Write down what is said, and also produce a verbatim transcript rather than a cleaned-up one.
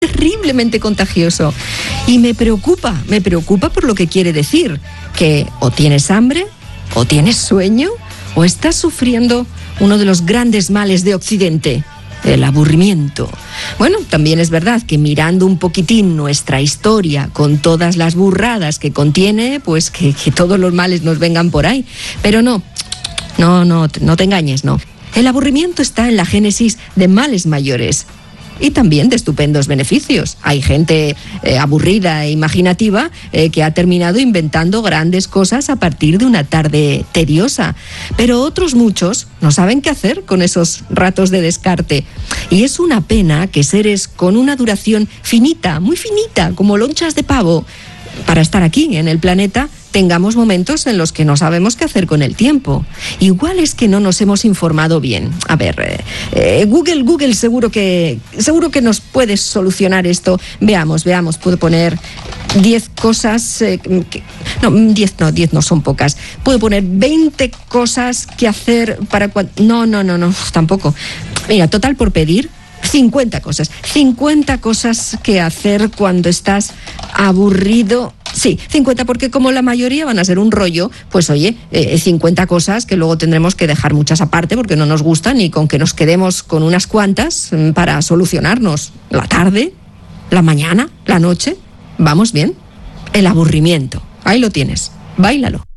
terriblemente contagioso. Y me preocupa, me preocupa por lo que quiere decir, que o tienes hambre, o tienes sueño, o estás sufriendo uno de los grandes males de Occidente, el aburrimiento. Bueno, también es verdad que mirando un poquitín nuestra historia con todas las burradas que contiene, pues que, que todos los males nos vengan por ahí. Pero no, no, no, no te engañes, no. El aburrimiento está en la génesis de males mayores. Y también de estupendos beneficios. Hay gente eh, aburrida e imaginativa eh, que ha terminado inventando grandes cosas a partir de una tarde tediosa. Pero otros muchos no saben qué hacer con esos ratos de descarte. Y es una pena que seres con una duración finita, muy finita, como lonchas de pavo, para estar aquí en el planeta, tengamos momentos en los que no sabemos qué hacer con el tiempo. Igual es que no nos hemos informado bien. A ver, eh, eh, Google, Google seguro que, seguro que nos puede solucionar esto. Veamos, veamos, puedo poner diez cosas, eh, que, no, diez no, diez no son pocas. Puedo poner veinte cosas que hacer para cuando... No, no, no, no, tampoco. Mira, total por pedir, cincuenta cosas. cincuenta cosas que hacer cuando estás aburrido. Sí, cincuenta, porque como la mayoría van a ser un rollo, pues oye, eh, cincuenta cosas que luego tendremos que dejar muchas aparte porque no nos gustan, y con que nos quedemos con unas cuantas para solucionarnos la tarde, la mañana, la noche, vamos bien. El aburrimiento, ahí lo tienes, báilalo.